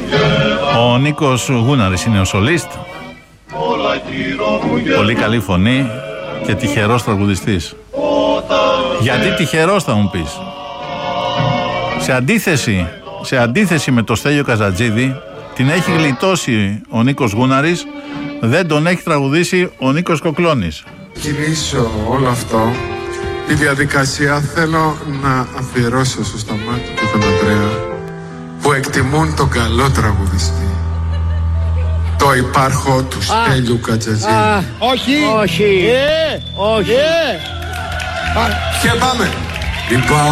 Ο Νίκος Γούναρης είναι ο σολίστ. Πολύ καλή φωνή και τυχερός τραγουδιστής. Γιατί τυχερός θα μου πεις? Σε αντίθεση με το Στέλιο Καζατζίδη, την έχει γλιτώσει ο Νίκος Γούναρης, δεν τον έχει τραγουδήσει ο Νίκος Κοκλώνης. Κινήσω όλο αυτό, τη διαδικασία θέλω να αφιερώσω στο Σταμάτη και τον Ανδρέα, που εκτιμούν τον καλό τραγουδιστή, το υπάρχω του Στέλιου Κατζατζίδη. Όχι! Όχι! Όχι! Και πάμε!